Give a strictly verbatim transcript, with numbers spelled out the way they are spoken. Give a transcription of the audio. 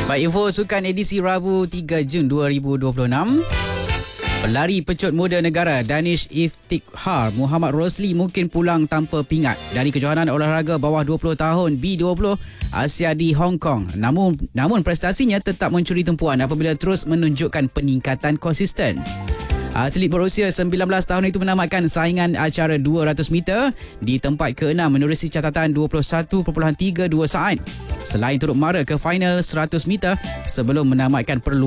Baik, info sukan edisi Rabu tiga Jun dua ribu dua puluh enam. Pelari pecut muda negara Danish Iftikhar Muhammad Rosli mungkin pulang tanpa pingat dari kejohanan olahraga bawah dua puluh tahun B dua puluh Asia di Hong Kong. Namun namun prestasinya tetap mencuri tumpuan apabila terus menunjukkan peningkatan konsisten. Atlet berusia sembilan belas tahun itu menamatkan saingan acara dua ratus meter di tempat keenam menerusi catatan dua puluh satu perpuluhan tiga dua saat. Selain turut mara ke final seratus meter sebelum menamatkan perlumbaan